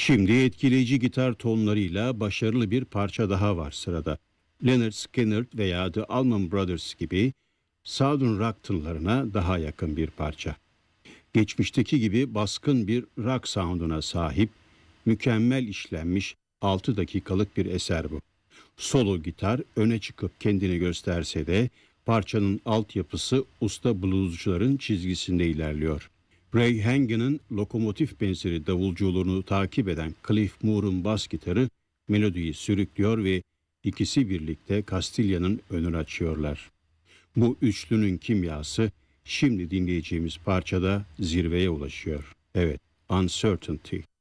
Şimdi etkileyici gitar tonlarıyla başarılı bir parça daha var sırada. Lynyrd Skynyrd veya The Allman Brothers gibi Southern rock tınlarına daha yakın bir parça. Geçmişteki gibi baskın bir rock sound'una sahip, mükemmel işlenmiş 6 dakikalık bir eser bu. Solo gitar öne çıkıp kendini gösterse de parçanın altyapısı usta bluescuların çizgisinde ilerliyor. Ray Hagen'ın lokomotif benzeri davulculuğunu takip eden Cliff Moore'un bas gitarı melodiyi sürüklüyor ve ikisi birlikte Castiglia'nın önünü açıyorlar. Bu üçlünün kimyası şimdi dinleyeceğimiz parçada zirveye ulaşıyor. Evet, Uncertainty.